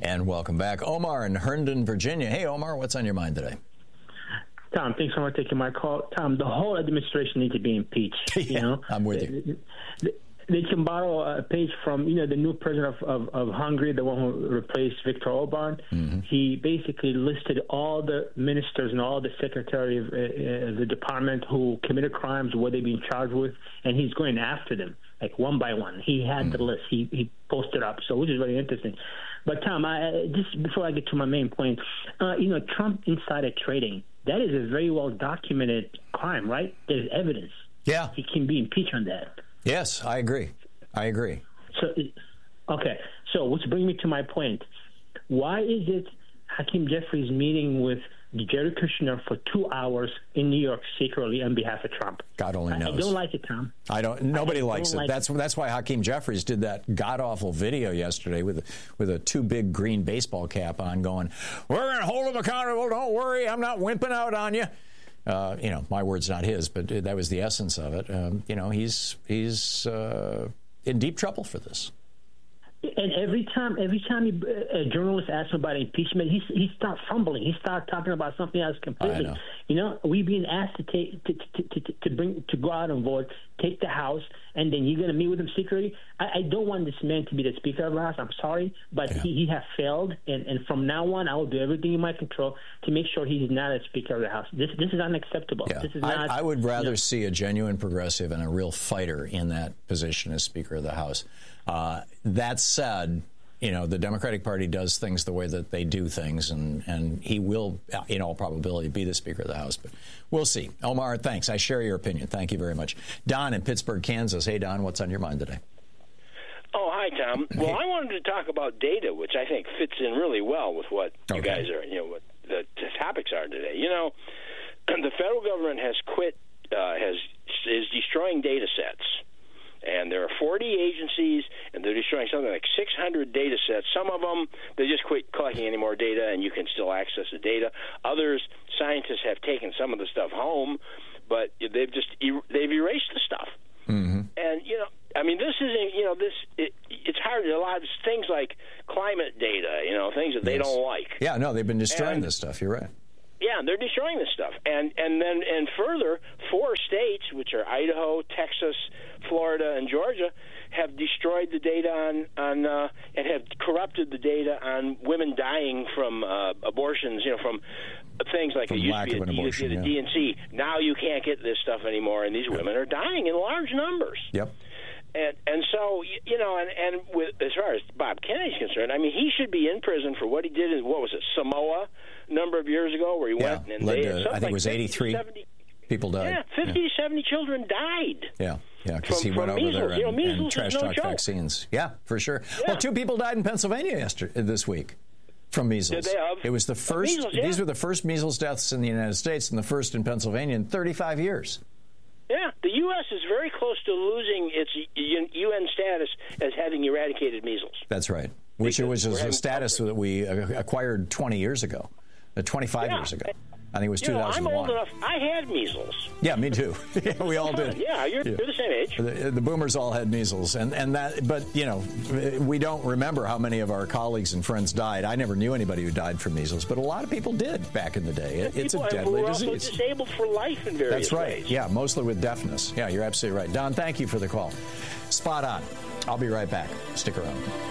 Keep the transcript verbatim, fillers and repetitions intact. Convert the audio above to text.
And welcome back. Omar in Herndon, Virginia. Hey, Omar, what's on your mind today? Tom, thanks so much for taking my call. Tom, the whole administration needs to be impeached. yeah, you know? I'm with you. They, they can borrow a page from, you know, the new president of, of, of Hungary, the one who replaced Viktor Orban. Mm-hmm. He basically listed all the ministers and all the secretary of uh, the department who committed crimes, what they've been charged with, and he's going after them, like one by one. He had mm-hmm. the list. He, he posted up, so which is very interesting. But, Tom, I, just before I get to my main point, uh, you know, Trump insider trading, that is a very well-documented crime, right? There's evidence. Yeah. He can be impeached on that. Yes, I agree. I agree. So, okay. So, which brings me to my point. Why is it Hakeem Jeffries meeting with Jared Kushner for two hours in New York secretly on behalf of Trump? God only knows. I, I don't like it, Tom. I don't. Nobody I likes don't it. like That's it. that's why Hakeem Jeffries did that god awful video yesterday with with a too big green baseball cap on, going, "We're going to hold him accountable. Don't worry, I'm not wimping out on you." Uh, you know, my word's not his, but that was the essence of it. Um, you know, he's he's uh, in deep trouble for this. And every time, every time he, a journalist asks him about impeachment, he he starts fumbling. He starts talking about something else completely. Know. You know, we've been asked to take to to, to to bring to go out and vote, take the House, and then you're going to meet with him secretly. I, I don't want this man to be the Speaker of the House. I'm sorry, but yeah. he, he has failed, and, and from now on, I will do everything in my control to make sure he's not a Speaker of the House. This this is unacceptable. Yeah. This is not. I, I would rather you know, see a genuine progressive and a real fighter in that position as Speaker of the House. Uh, that said, you know, the Democratic Party does things the way that they do things, and, and he will, in all probability, be the Speaker of the House. But we'll see. Omar, thanks. I share your opinion. Thank you very much. Don in Pittsburgh, Kansas. Hey, Don, what's on your mind today? Oh, hi, Tom. Well, I wanted to talk about data, which I think fits in really well with what okay. you guys are, you know, what the, the topics are today. You know, the federal government has quit, uh, has is destroying data sets. And there are forty agencies, and they're destroying something like six hundred data sets. Some of them, they just quit collecting any more data, and you can still access the data. Others, scientists have taken some of the stuff home, but they've just er- they've erased the stuff. Mm-hmm. And, you know, I mean, this isn't, you know, this, it, it's hard. A lot of things like climate data, you know, things that they yes. don't like. Yeah, no, they've been destroying and, this stuff. You're right. Yeah, they're destroying this stuff. And and then and further, four states, which are Idaho, Texas, Florida, and Georgia, have destroyed the data on, on uh, and have corrupted the data on women dying from uh, abortions, you know, from things like from it used lack to be of an a, abortion, a yeah. D N C. Now you can't get this stuff anymore, and these yep. women are dying in large numbers. Yep. And and so, you know, and, and with, as far as Bob Kennedy's concerned, I mean, he should be in prison for what he did in, what was it, Samoa, a number of years ago, where he yeah, went and led they, to, I think like it was eighty-three seventy people died. Yeah, fifty yeah. to seventy children died. Yeah, yeah, because he from, went from over measles. there and, you know, and trash talked no vaccines. Yeah, for sure. Yeah. Well, two people died in Pennsylvania yesterday, this week. From measles. Did they have, it was the first, measles, yeah. these were the first measles deaths in the United States and the first in Pennsylvania in thirty-five years. Yeah, the U S is very close to losing its U N status as having eradicated measles. That's right, which it was a status that we acquired twenty years ago, uh, twenty-five yeah. years ago. I think it was you two know, thousand one. I'm old enough. I had measles. Yeah, me too. yeah, we all did. Yeah, you're, yeah. you're the same age. The, the boomers all had measles, and, and that. But you know, we don't remember how many of our colleagues and friends died. I never knew anybody who died from measles, but a lot of people did back in the day. It, it's a deadly were disease. Also disabled for life in various That's right. ways. Yeah, mostly with deafness. Yeah, you're absolutely right. Don, thank you for the call. Spot on. I'll be right back. Stick around.